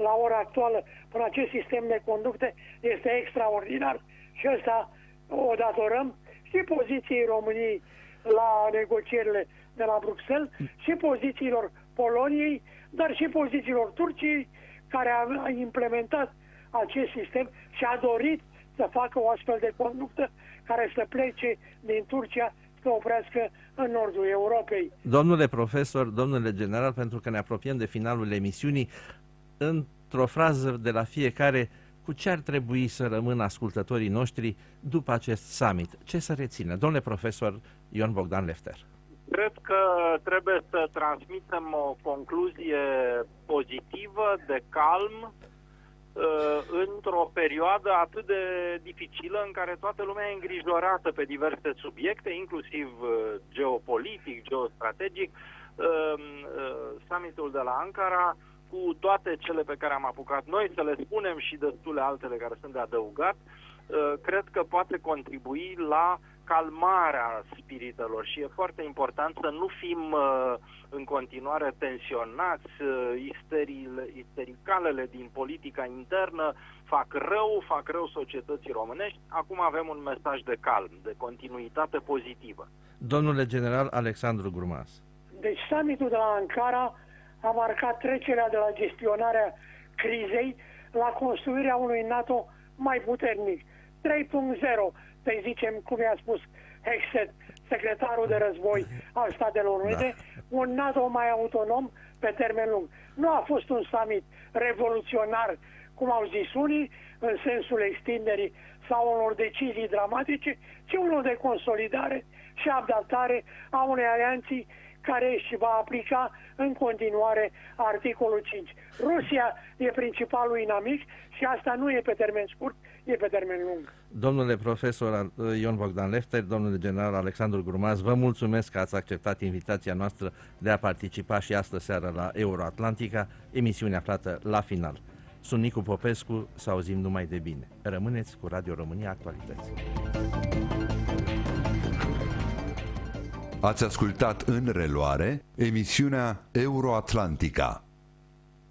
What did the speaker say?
la ora actuală prin acest sistem de conducte este extraordinar și ăsta o datorăm și poziției României la negocierile de la Bruxelles și pozițiilor Poloniei, dar și pozițiilor Turciei, care a implementat acest sistem și a dorit să facă o astfel de conductă care să plece din Turcia, să oprească în nordul Europei. Domnule profesor, domnule general, pentru că ne apropiem de finalul emisiunii, într-o frază de la fiecare, cu ce ar trebui să rămână ascultătorii noștri după acest summit? Ce să rețină? Domnule profesor Ion Bogdan Lefter. Cred că trebuie să transmitem o concluzie pozitivă, de calm, într-o perioadă atât de dificilă în care toată lumea e îngrijorată pe diverse subiecte, inclusiv geopolitic, geostrategic. Summitul de la Ankara, cu toate cele pe care am apucat noi să le spunem și destule altele care sunt de adăugat, cred că poate contribui la calmarea spiritelor și e foarte important să nu fim în continuare tensionați. Istericalele din politica internă fac rău societății românești. Acum avem un mesaj de calm, de continuitate pozitivă. Domnule general Alexandru Grumaz. Deci summitul de la Ankara a marcat trecerea de la gestionarea crizei la construirea unui NATO mai puternic. 3.0, să zicem, cum i-a spus Hexet, secretarul de război al Statelor Unite, un NATO mai autonom pe termen lung. Nu a fost un summit revoluționar, cum au zis unii, în sensul extinderii sau unor decizii dramatice, ci unul de consolidare și adaptare a unei alianții care își va aplica în continuare articolul 5. Rusia e principalul inamic și asta nu e pe termen scurt, e pe termen lung. Domnule profesor Ion Bogdan Lefter, domnule general Alexandru Grumaz, vă mulțumesc că ați acceptat invitația noastră de a participa și astă seară la Euroatlantica, emisiune aflată la final. Sunt Nicu Popescu, să auzim numai de bine. Rămâneți cu Radio România Actualități. Ați ascultat în reluare emisiunea Euroatlantica.